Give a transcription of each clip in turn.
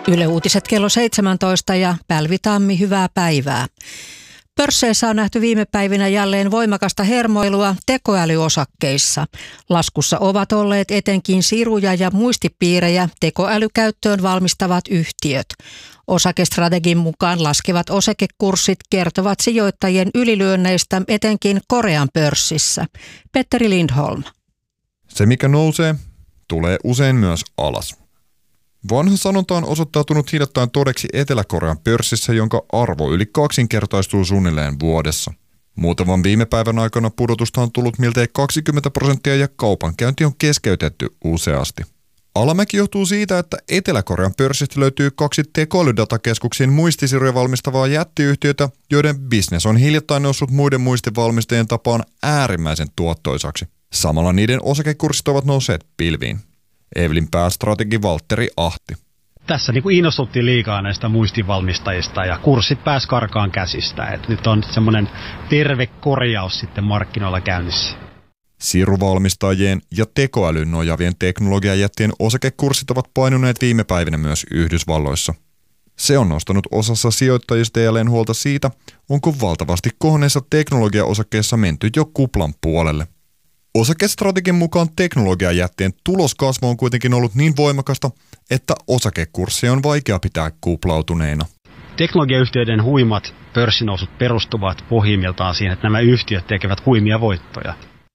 Yle Uutiset kello 17 ja Pälvi Tammi, hyvää päivää. Pörsseissä on nähty viime päivinä jälleen voimakasta hermoilua tekoälyosakkeissa. Laskussa ovat olleet etenkin siruja ja muistipiirejä tekoälykäyttöön valmistavat yhtiöt. Osakestrategin mukaan laskevat osakekurssit kertovat sijoittajien ylilyönneistä etenkin Korean pörssissä. Petteri Lindholm. Se mikä nousee, tulee usein myös alas. Vanha sanonta on osoittautunut hiljattain todeksi Etelä-Korean pörssissä, jonka arvo yli kaksinkertaistuu suunnilleen vuodessa. Muutaman viime päivän aikana pudotusta on tullut miltei 20% ja kaupankäynti on keskeytetty useasti. Alamäki johtuu siitä, että Etelä-Korean pörssistä löytyy 2 tekoälydatakeskuksiin muistisiruja valmistavaa jättiyhtiötä, joiden bisnes on hiljattain noussut muiden muistivalmistajien tapaan äärimmäisen tuottoisaksi. Samalla niiden osakekurssit ovat nousseet pilviin. Evelin päästrategi Valtteri Ahti. Tässä innostuttiin liikaa näistä muistinvalmistajista ja kurssit pääsi karkaan käsistä. Nyt on semmoinen terve korjaus sitten markkinoilla käynnissä. Siruvalmistajien ja tekoälyn nojaavien teknologiajättien osakekurssit ovat painuneet viime päivinä myös Yhdysvalloissa. Se on nostanut osassa sijoittajista jälleen huolta siitä, onko valtavasti kohonneissa teknologiaosakkeissa menty jo kuplan puolelle. Osakestrategin mukaan teknologiajättien tuloskasvu on kuitenkin ollut niin voimakasta, että osakekurssia on vaikea pitää kuplautuneena. Teknologiayhtiöiden huimat pörssinousut perustuvat pohjimmiltaan siihen, että nämä yhtiöt tekevät huimia voittoja.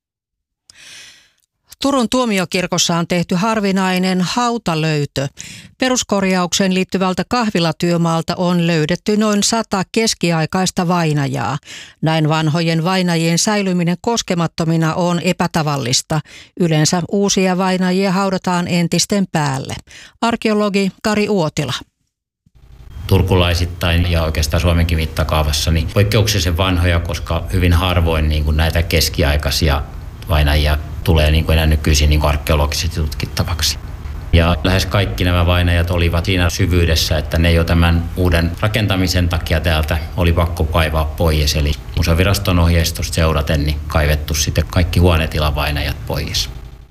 Turun tuomiokirkossa on tehty harvinainen hautalöytö. Peruskorjaukseen liittyvältä kahvilatyömaalta on löydetty noin 100 keskiaikaista vainajaa. Näin vanhojen vainajien säilyminen koskemattomina on epätavallista. Yleensä uusia vainajia haudataan entisten päälle. Arkeologi Kari Uotila. Turkulaisittain ja oikeastaan Suomenkin mittakaavassa niin poikkeuksellisen vanhoja, koska hyvin harvoin niin kuin näitä keskiaikaisia vainajia tulee enää nykyisin arkeologisesti tutkittavaksi. Ja lähes kaikki nämä vainajat olivat siinä syvyydessä, että ne jo tämän uuden rakentamisen takia täältä oli pakko kaivaa pois. Eli Museoviraston ohjeistusta seuraten niin kaivettu sitten kaikki huonetilan pois.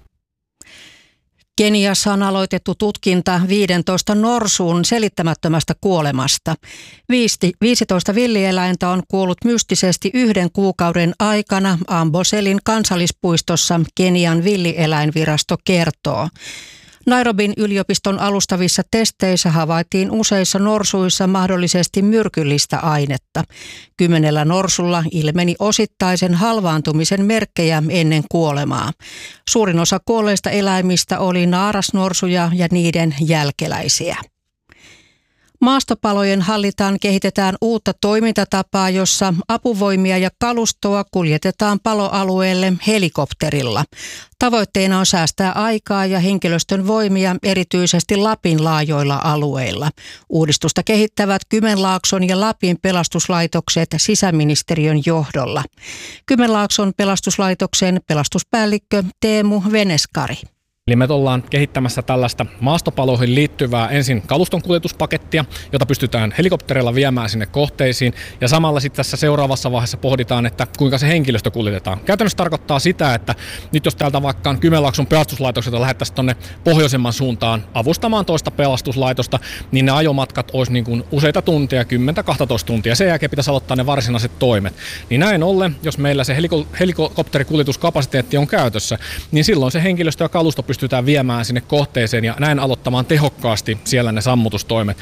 Keniassa on aloitettu tutkinta 15 norsun selittämättömästä kuolemasta. 15 villieläintä on kuollut mystisesti 1 kuukauden aikana Amboselin kansallispuistossa, Kenian villieläinvirasto kertoo. Nairobin yliopiston alustavissa testeissä havaittiin useissa norsuissa mahdollisesti myrkyllistä ainetta. 10 norsulla ilmeni osittaisen halvaantumisen merkkejä ennen kuolemaa. Suurin osa kuolleista eläimistä oli naarasnorsuja ja niiden jälkeläisiä. Maastopalojen hallintaan kehitetään uutta toimintatapaa, jossa apuvoimia ja kalustoa kuljetetaan paloalueelle helikopterilla. Tavoitteena on säästää aikaa ja henkilöstön voimia erityisesti Lapin laajoilla alueilla. Uudistusta kehittävät Kymenlaakson ja Lapin pelastuslaitokset sisäministeriön johdolla. Kymenlaakson pelastuslaitoksen pelastuspäällikkö Teemu Veneskari. Eli me ollaan kehittämässä tällaista maastopaloihin liittyvää ensin kaluston kuljetuspakettia, jota pystytään helikopterilla viemään sinne kohteisiin. Ja samalla sitten tässä seuraavassa vaiheessa pohditaan, että kuinka se henkilöstö kuljetetaan. Käytännössä tarkoittaa sitä, että nyt jos täältä vaikka Kymenlaakson pelastuslaitokselta lähdettäisiin tuonne pohjoisemman suuntaan avustamaan toista pelastuslaitosta, niin ne ajomatkat olisi niin kuin useita tunteja, 10-12 tuntia. Sen jälkeen pitäisi aloittaa ne varsinaiset toimet. Niin näin ollen, jos meillä se helikopterikuljetuskapasiteetti on käytössä, niin silloin se henkilöstö ja kalusto pystytään viemään sinne kohteeseen ja näin aloittamaan tehokkaasti siellä ne sammutustoimet.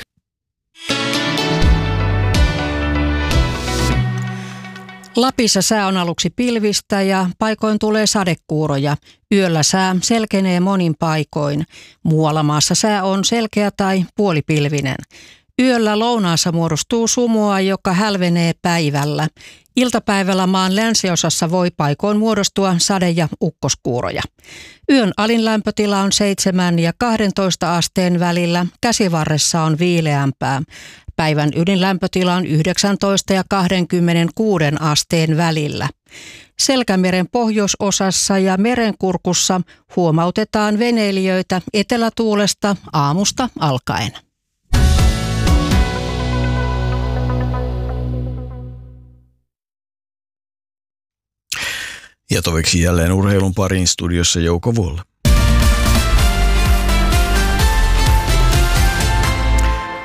Lapissa sää on aluksi pilvistä ja paikoin tulee sadekuuroja. Yöllä sää selkenee monin paikoin. Muualla maassa sää on selkeä tai puolipilvinen. Yöllä lounaassa muodostuu sumua, joka hälvenee päivällä. Iltapäivällä maan länsiosassa voi paikoin muodostua sade- ja ukkoskuuroja. Yön alin lämpötila on 7 ja 12 asteen välillä, käsivarressa on viileämpää. Päivän ydinlämpötila on 19 ja 26 asteen välillä. Selkämeren pohjoisosassa ja merenkurkussa huomautetaan veneilijöitä etelätuulesta aamusta alkaen. Ja toveksi jälleen urheilun pariin, studiossa Jouko Vuolla.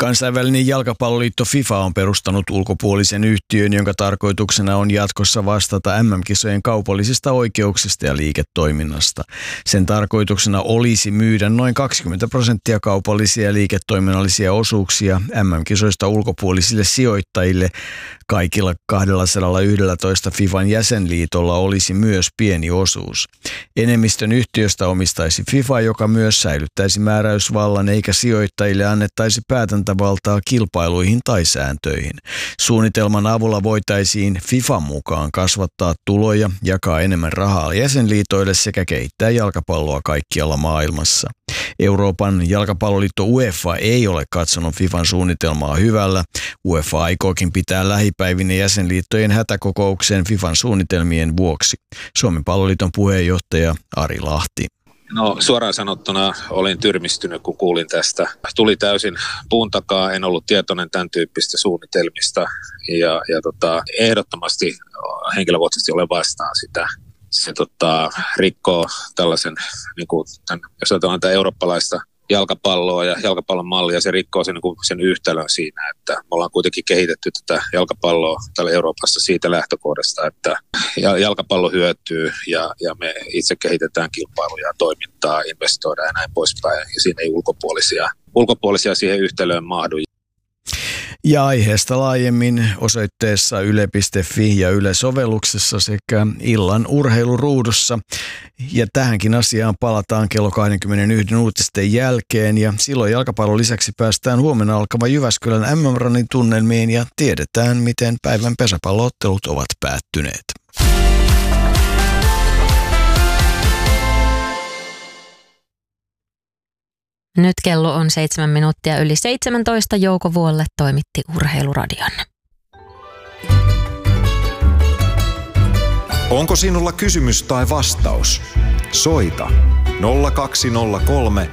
Kansainvälinen jalkapalloliitto FIFA on perustanut ulkopuolisen yhtiön, jonka tarkoituksena on jatkossa vastata MM-kisojen kaupallisista oikeuksista ja liiketoiminnasta. Sen tarkoituksena olisi myydä noin 20% kaupallisia ja liiketoiminnallisia osuuksia MM-kisoista ulkopuolisille sijoittajille. Kaikilla 211 FIFAn jäsenliitolla olisi myös pieni osuus. Enemmistön yhtiöstä omistaisi FIFA, joka myös säilyttäisi määräysvallan eikä sijoittajille annettaisi päätäntävaltaa kilpailuihin tai sääntöihin. Suunnitelman avulla voitaisiin FIFAn mukaan kasvattaa tuloja, jakaa enemmän rahaa jäsenliitoille sekä kehittää jalkapalloa kaikkialla maailmassa. Euroopan jalkapalloliitto UEFA ei ole katsonut FIFAn suunnitelmaa hyvällä. UEFA aikookin pitää lähipäivinä jäsenliittojen hätäkokouksen FIFAn suunnitelmien vuoksi. Suomen palloliiton puheenjohtaja Ari Lahti. No suoraan sanottuna olin tyrmistynyt, kun kuulin tästä. Tuli täysin puun takaa, en ollut tietoinen tämän tyyppistä suunnitelmista ja ehdottomasti henkilökohtaisesti olen vastaan sitä. Se rikkoo tällaisen, niin kuin jos ajatellaan tätä eurooppalaista jalkapalloa ja jalkapallon mallia, se rikkoo sen yhtälön siinä, että me ollaan kuitenkin kehitetty tätä jalkapalloa täällä Euroopassa siitä lähtökohdasta, että jalkapallo hyötyy ja me itse kehitetään kilpailuja ja toimintaa, investoidaan ja näin poispäin. Ja siinä ei ulkopuolisia siihen yhtälöön mahdu. Ja aiheesta laajemmin osoitteessa yle.fi ja Yle-sovelluksessa sekä illan urheiluruudussa. Ja tähänkin asiaan palataan kello 21 uutisten jälkeen ja silloin jalkapallon lisäksi päästään huomenna alkavan Jyväskylän MM-ranin tunnelmiin ja tiedetään, miten päivän pesäpalloottelut ovat päättyneet. Nyt kello on 7 minuuttia yli 17. Jouko Vuolle toimitti Urheiluradion. Onko sinulla kysymys tai vastaus? Soita 0203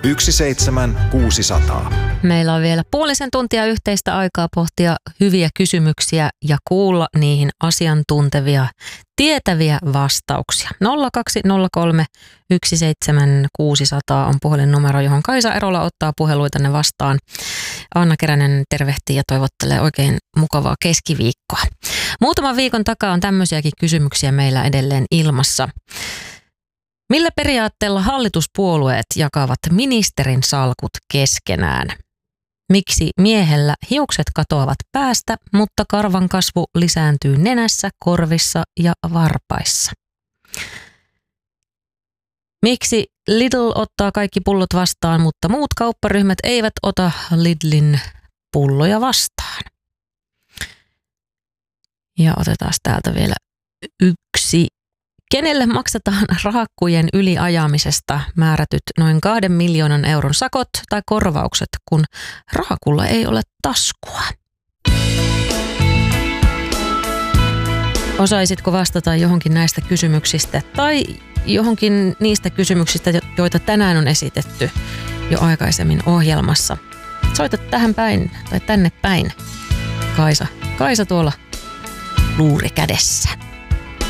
17600. Meillä on vielä puolisen tuntia yhteistä aikaa pohtia hyviä kysymyksiä ja kuulla niihin asiantuntevia, tietäviä vastauksia. 0203 17600 on puhelinnumero, johon Kaisa Erola ottaa puheluitanne vastaan. Anna Keränen tervehtii ja toivottelee oikein mukavaa keskiviikkoa. Muutaman viikon takaa on tämmöisiäkin kysymyksiä meillä edelleen ilmassa. Millä periaatteella hallituspuolueet jakavat ministerin salkut keskenään? Miksi miehellä hiukset katoavat päästä, mutta karvan kasvu lisääntyy nenässä, korvissa ja varpaissa? Miksi Lidl ottaa kaikki pullot vastaan, mutta muut kaupparyhmät eivät ota Lidlin pulloja vastaan? Ja otetaan täältä vielä yksi. Kenelle maksetaan rahakkujen yliajamisesta määrätyt noin 2 miljoonan euron sakot tai korvaukset, kun rahakulla ei ole taskua? Osaisitko vastata johonkin näistä kysymyksistä tai johonkin niistä kysymyksistä, joita tänään on esitetty jo aikaisemmin ohjelmassa? Soita tähän päin tai tänne päin. Kaisa tuolla luuri kädessä.